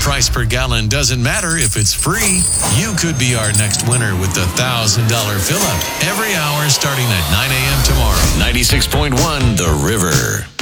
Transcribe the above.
price per gallon doesn't matter if it's free. You could be our next winner with the $1,000 fill-up every hour starting at 9 a.m. tomorrow. 96.1 The River.